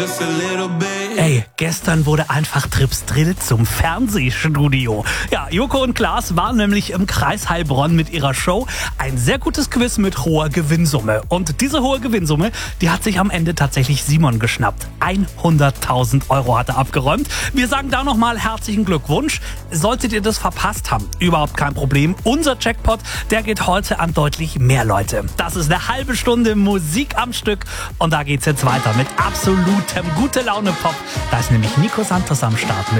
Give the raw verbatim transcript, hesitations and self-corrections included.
Ey, gestern wurde einfach Trips Drill zum Fernsehstudio. Ja, Joko und Klaas waren nämlich im Kreis Heilbronn mit ihrer Show. Ein sehr gutes Quiz mit hoher Gewinnsumme. Und diese hohe Gewinnsumme, die hat sich am Ende tatsächlich Simon geschnappt. hunderttausend Euro hat er abgeräumt. Wir sagen da nochmal herzlichen Glückwunsch. Solltet ihr das verpasst haben, überhaupt kein Problem. Unser Jackpot, der geht heute an deutlich mehr Leute. Das ist eine halbe Stunde Musik am Stück. Und da geht's jetzt weiter mit absolutem Gute-Laune-Pop. Da ist nämlich Nico Santos am Start mit